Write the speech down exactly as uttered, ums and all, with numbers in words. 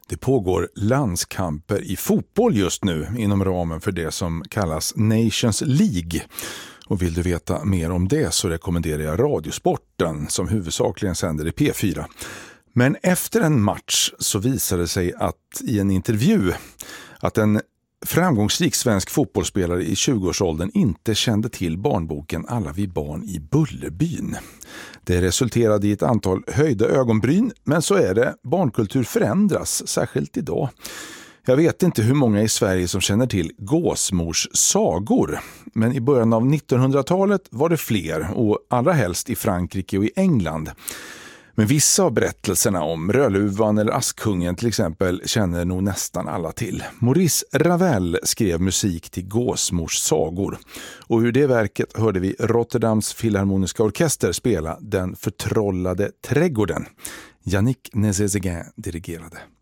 Det pågår landskamper i fotboll just nu inom ramen för det som kallas Nations League. Och vill du veta mer om det så rekommenderar jag Radiosporten som huvudsakligen sänder i P fyra. Men efter en match så visade det sig att i en intervju att en framgångsrik svensk fotbollsspelare i tjugoårsåldern inte kände till barnboken Alla vi barn i Bullerbyn. Det resulterade i ett antal höjda ögonbryn, men så är det. Barnkultur förändras, särskilt idag. Jag vet inte hur många i Sverige som känner till Gåsmors sagor, men i början av nittonhundratalet var det fler och allra helst i Frankrike och i England. Men vissa av berättelserna om Rödluvan eller Askungen till exempel känner nog nästan alla till. Maurice Ravel skrev musik till Gåsmors sagor. Och ur det verket hörde vi Rotterdams Filharmoniska Orkester spela Den förtrollade trädgården. Yannick Nézet-Séguin dirigerade.